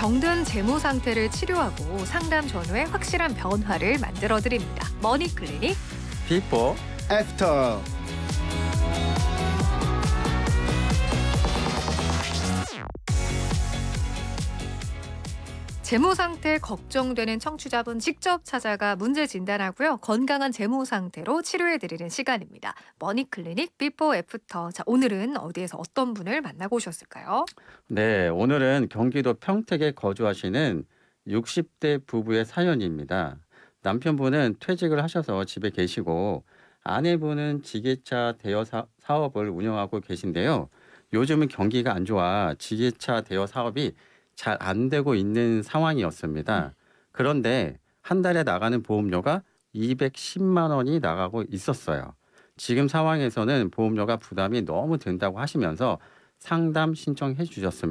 병든 재무 상태를 치료하고 상담 전후에 확실한 변화를 만들어 드립니다. 머니 클리닉 비포 애프터. 재무 상태 걱정되는 청취자분 직접 찾아가 문제 진단하고요. 건강한 재무 상태로 치료해 드리는 시간입니다. 머니 클리닉 비포 애프터. 자, 오늘은 어디에서 어떤 분을 만나고 오셨을까요? 네, 오늘은 경기도 평택에 거주하시는 60대 부부의 사연입니다. 남편분은 퇴직을 하셔서 집에 계시고 아내분은 지게차 대여 사업을 운영하고 계신데요. 요즘은 경기가 안 좋아 지게차 대여 사업이 잘 안 되고 있는 상황이었습니다. 그런데 한 달에 나가는 보험료가 210만 원이 나가고 있었어요. 지금 상황에서는 보험료가 부담이 너무 된다고 하시면서 상담 신청해 주셨습니다.